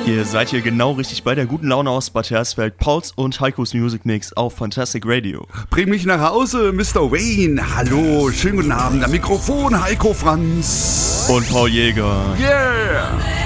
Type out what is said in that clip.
Ihr seid hier genau richtig bei der guten Laune aus Bad Hersfeld. Pauls und Heikos Music Mix auf Fantastic Radio. Bring mich nach Hause, Mr. Wayne. Hallo, schönen guten Abend. Am Mikrofon Heiko Franz. Und Paul Jäger. Yeah!